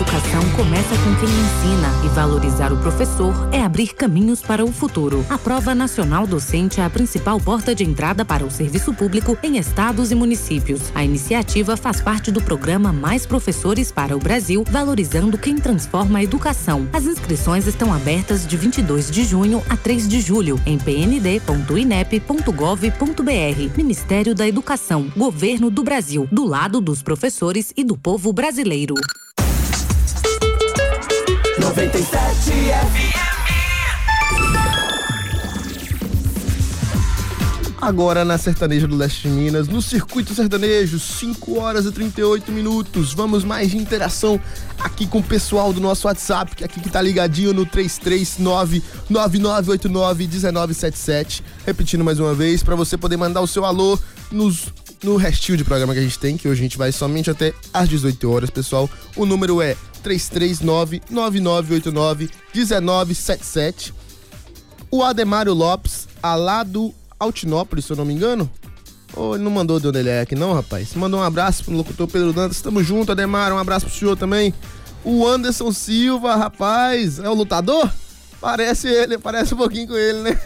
educação começa com quem ensina e valorizar o professor é abrir caminhos para o futuro. A Prova Nacional Docente é a principal porta de entrada para o serviço público em estados e municípios. A iniciativa faz parte do programa Mais Professores para o Brasil, valorizando quem transforma a educação. As inscrições estão abertas de 22 de junho a 3 de julho em pnd.inep.gov.br. Ministério da Educação, Governo do Brasil, do lado dos professores e do povo brasileiro. 97 FM. Agora na Sertaneja do Leste de Minas, no Circuito Sertanejo, 5 horas e 38 minutos. Vamos mais de interação aqui com o pessoal do nosso WhatsApp, que aqui que tá ligadinho no 339-9989-1977. Repetindo mais uma vez, para você poder mandar o seu alô no restinho de programa que a gente tem, que hoje a gente vai somente até às 18 horas, pessoal. O número é 339-9989-1977. O Ademário Lopes, lá do Altinópolis, se eu não me engano. Ele não mandou de onde ele é aqui não, rapaz. Mandou um abraço pro locutor Pedro Dantas. Tamo junto, Ademário. Um abraço pro senhor também. O Anderson Silva, rapaz. É o lutador? Parece ele, parece um pouquinho com ele, né?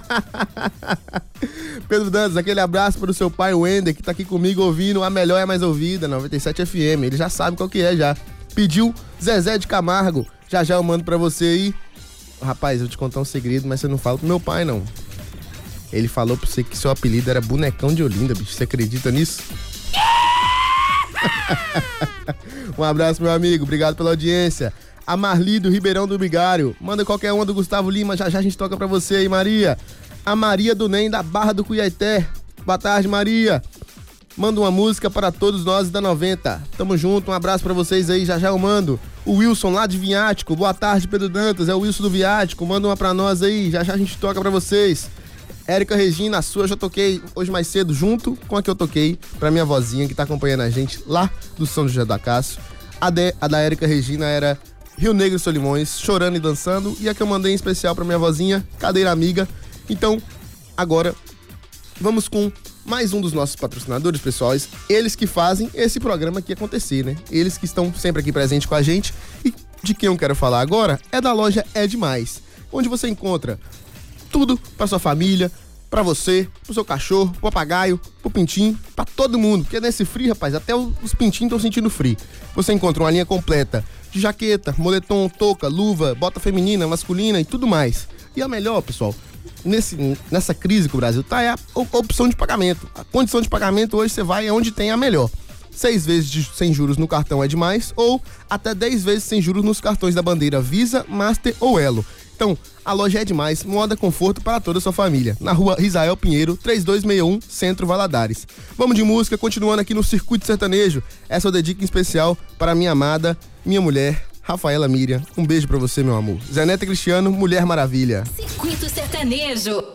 Pedro Dantas, aquele abraço pro seu pai Wender, que tá aqui comigo ouvindo a melhor e a mais ouvida, 97 FM. Ele já sabe qual que é, já. Pediu Zezé de Camargo. Já eu mando pra você aí. Rapaz, eu vou te contar um segredo, mas você não fala pro meu pai, não. Ele falou pra você que seu apelido era Bonecão de Olinda, bicho. Você acredita nisso? Um abraço, meu amigo. Obrigado pela audiência. A Marli do Ribeirão do Bigário. Manda qualquer uma do Gustavo Lima. Já a gente toca pra você aí, Maria. A Maria do Nem da Barra do Cuiaté. Boa tarde, Maria. Manda uma música para todos nós da 90. Tamo junto. Um abraço pra vocês aí. Já eu mando. O Wilson lá de Viático. Boa tarde, Pedro Dantas. É o Wilson do Viático. Manda uma pra nós aí. Já a gente toca pra vocês. Érica Regina, a sua eu já toquei hoje mais cedo, junto com a que eu toquei pra minha vozinha que tá acompanhando a gente lá do São José do Acácio. A da Érica Regina era Rio Negro e Solimões, Chorando e Dançando. E a que eu mandei em especial pra minha vozinha, Cadeira Amiga. Então, agora, vamos com mais um dos nossos patrocinadores, pessoal. Eles que fazem esse programa aqui acontecer, né? Eles que estão sempre aqui presentes com a gente. E de quem eu quero falar agora é da loja É Demais, onde você encontra tudo pra sua família, pra você, pro seu cachorro, pro papagaio, pro pintinho, pra todo mundo. Porque nesse frio, rapaz, até os pintinhos estão sentindo frio. Você encontra uma linha completa de jaqueta, moletom, touca, luva, bota feminina, masculina e tudo mais. E a melhor, pessoal, nessa crise que o Brasil tá, é a opção de pagamento. A condição de pagamento hoje você vai onde tem a melhor. 6 vezes sem juros no cartão É Demais ou até 10 vezes sem juros nos cartões da bandeira Visa, Master ou Elo. Então, a loja É Demais, moda conforto para toda a sua família. Na rua Risael Pinheiro, 3261, Centro Valadares. Vamos de música, continuando aqui no Circuito Sertanejo. Essa eu dedico em especial para minha amada, minha mulher, Rafaela Miriam. Um beijo pra você, meu amor. Zé Neto Cristiano, Mulher Maravilha. Circuito Sertanejo.